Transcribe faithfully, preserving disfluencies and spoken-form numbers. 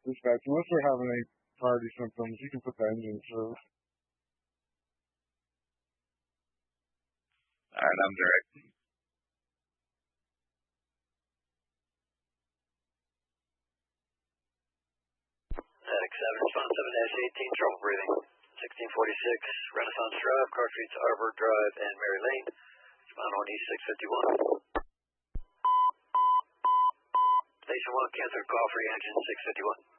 Dispatch, unless they're having any priority symptoms, you can put the engine in service. All right, I'm direct. Attic seven, response seven dash eighteen, trouble breathing. sixteen forty-six, Renaissance Drive, car treats Arbor Drive and Mary Lane. Respond on E six fifty-one. Station one, cancer call for engine six fifty-one.